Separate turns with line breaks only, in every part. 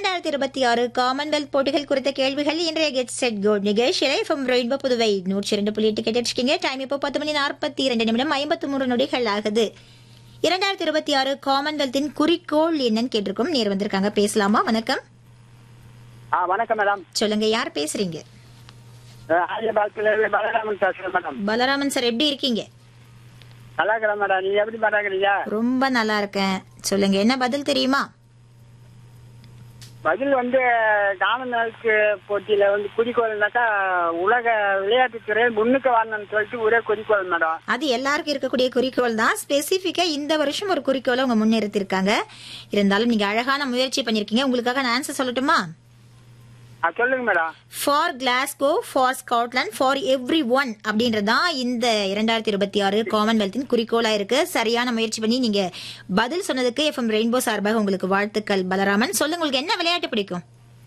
2026 Commonwealth போட்டிகள் குறித்த கேள்விகள் இன்றைய கெட் செட் கோ நிகழ்ச்சியில FM ரெயின்போ புதுவை 102.8 கேட்டிருக்கீங்க. டைம் இப்போ 10:42 53 நொடிகள் ஆகுது. 2026 காமன்வெல்த்தின் குறிக்கோள் என்னன்னு கேட்டிருக்கோம். நேர் வந்திருக்காங்க, பேசலாமா? வணக்கம்.
வணக்கம் மேடம்.
சொல்லுங்க, யார் பேசுறீங்க?
பலராமன் பேசுறேன் மேடம்.
பலராமன் சார், எப்படி இருக்கீங்க?
நல்லா இருக்கிறேன் மேடம். நீங்க எப்படி பாருங்க?
ரொம்ப நல்லா இருக்கேன். சொல்லுங்க, என்ன பதில் தெரியுமா?
பதில் காமன்வெல்த் போட்டியில குறிக்கோள்னாக்கா உலக விளையாட்டுத்துறை முன்னுக்கு வரணும்னு சொல்லிட்டு ஒரே குறிக்கோள் மேடம். அது
எல்லாருக்கும் இருக்கக்கூடிய குறிக்கோள் தான். ஸ்பெசிபிக்கா இந்த வருஷம் ஒரு குறிக்கோளை உங்க முன்னிறுத்திருக்காங்க. இருந்தாலும் நீங்க அழகான முயற்சி பண்ணிருக்கீங்க. உங்களுக்காக நான் ஆன்சர் சொல்லட்டுமா?
சொல்லுங்க madam.
For Glasgow, for Scotland, for every one அப்படின்றதான் இந்த 2026 காமன்வெல்த்தின் குறிக்கோளா இருக்கு. சரியான முயற்சி பண்ணி நீங்க பதில் சொன்னதுக்கு FM ரெயின்போ சார்பாக உங்களுக்கு வாழ்த்துக்கள் பலராமன். சொல்லுங்க, உங்களுக்கு என்ன விளையாட்டு பிடிக்கும்?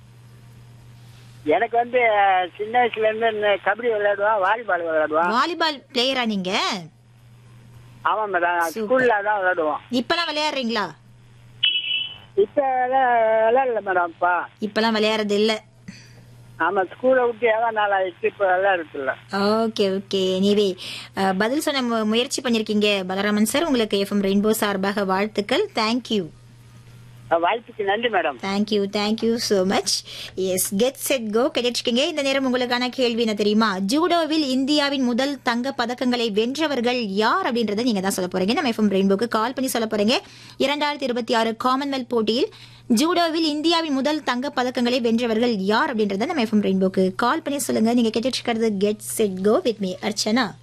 எனக்கு சின்ன வயசுல இருந்து கபடி விளையாடுவேன், வாலிபால் விளையாடுவேன்.
வாலிபால் பிளேயரா நீங்க?
ஆமா மேடம், ஸ்கூல்ல தான் விளையாடுவோம்.
இப்பெல்லாம் விளையாடுறீங்களா?
இப்ப விளையாடல மேடம்.
இப்பெல்லாம் விளையாடுறது இல்ல.
ஆமா, ஸ்கூலை விட்டு எவ்வளவு நாள் ஆயிடுச்சு, இப்ப விளையாடுறதுல.
Okay okay. எனிவே பதில் சொன்ன முயற்சி பண்ணிருக்கீங்க பலராமன் சார். உங்களுக்கு FM ரெயின்போ சார்பாக வாழ்த்துக்கள். தேங்க்யூ.
வாய்ப்புக்கு நன்றி madam.
Thank you so much. S, get set go கிடைச்சிருக்கீங்க. இந்த நேரம் உங்களுக்கான கேள்வி என்ன தெரியுமா? ஜூடோவில் இந்தியாவின் முதல் தங்க பதக்கங்களை வென்றவர்கள் யார் அப்படின்றத நீங்க தான் சொல்ல போறீங்க. நம்ம FM ரெயின்போக்கு கால் பண்ணி சொல்ல போறீங்க. 2026 காமன்வெல்த் போட்டியில் ஜூடோவில் இந்தியாவின் முதல் தங்க பதக்கங்களை வென்றவர்கள் யார் அப்படின்றத நம்ம FM ரெயின்போக்கு கால் பண்ணி சொல்லுங்க. நீங்க கேட்டுட்டு இருக்கிறது get set go with me Archana.